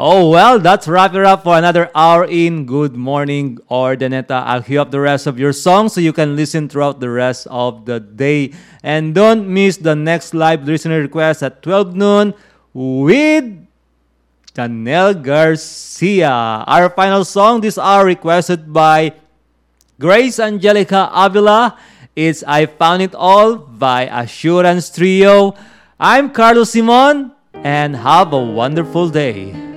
Oh, well, that's wrap it up for another hour in Good Morning Ordaneta. I'll queue up the rest of your songs so you can listen throughout the rest of the day. And don't miss the next live listener request at 12 noon with Chanel Garcia. Our final song this hour requested by Grace Angelica Avila. It's I Found It All by Assurance Trio. I'm Carlos Simon, and have a wonderful day.